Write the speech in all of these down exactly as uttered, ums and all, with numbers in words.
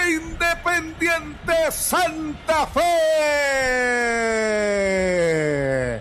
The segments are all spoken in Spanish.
de Independiente Santa Fe.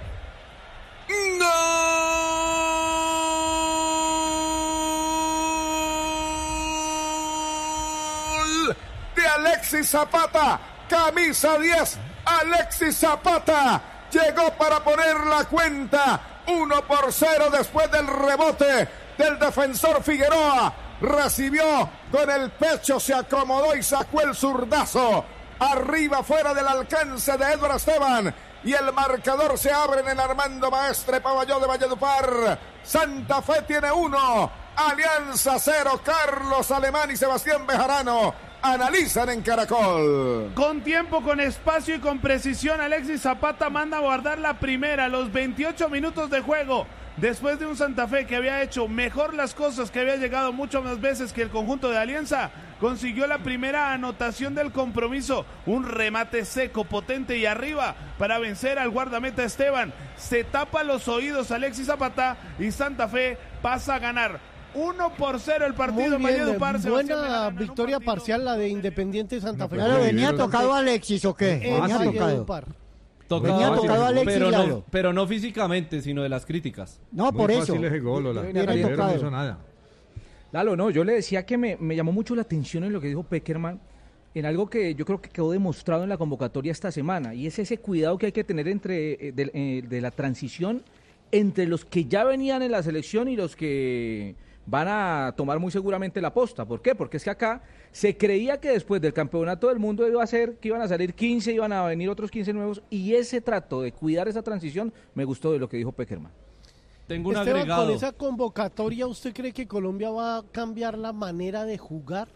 ¡Gol! De Alexis Zapata, camisa diez, Alexis Zapata llegó para poner la cuenta, uno por cero después del rebote del defensor Figueroa, recibió con el pecho, se acomodó y sacó el zurdazo, arriba fuera del alcance de Edward Esteban, y el marcador se abre en el Armando Maestre Pavalló de Valledupar. Santa Fe tiene uno, Alianza cero. Carlos Alemán y Sebastián Bejarano analizan en Caracol. Con tiempo, con espacio y con precisión, Alexis Zapata manda a guardar la primera, los veintiocho minutos de juego. Después de un Santa Fe que había hecho mejor las cosas, que había llegado mucho más veces que el conjunto de Alianza, consiguió la primera anotación del compromiso. Un remate seco, potente y arriba para vencer al guardameta Esteban. Se tapa los oídos Alexis Zapata y Santa Fe pasa a ganar. uno por cero el partido. Muy bien, Valledupar, buena victoria parcial la de Independiente Santa Fe. Claro, ¿venía tocado Alexis o qué? Eh, Venía tocado. Tocado, Venía tocado Alexis, pero, claro. no, pero no físicamente, sino de las críticas. No, Muy por eso. fácil ese gol, Lola. Venía Ayer tocado. no hizo nada. Lalo, no, yo le decía que me, me llamó mucho la atención en lo que dijo Peckerman, en algo que yo creo que quedó demostrado en la convocatoria esta semana, y es ese cuidado que hay que tener entre eh, de, eh, de la transición entre los que ya venían en la selección y los que van a tomar muy seguramente la posta. ¿Por qué? Porque es que acá se creía que después del campeonato del mundo iba a ser que iban a salir quince, iban a venir otros quince nuevos, y ese trato de cuidar esa transición me gustó de lo que dijo Peckerman. Tengo un Esteban, agregado. con esa convocatoria, ¿usted cree que Colombia va a cambiar la manera de jugar?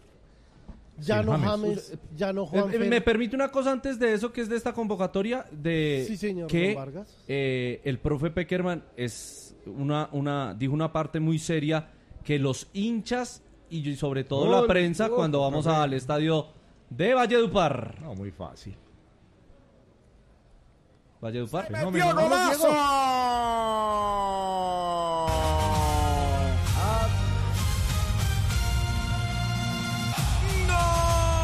Ya Sí, no James. James, ya no Eh, Juan eh, Fer. me permite una cosa antes de eso, que es de esta convocatoria, de Sí, señor, que don Vargas. eh, el profe Peckerman es una, una, dijo una parte muy seria, que los hinchas y sobre todo Gol, la prensa, gol, cuando vamos profe. al estadio de Valledupar. No, muy fácil. Valledupar. ¡Metió golazo!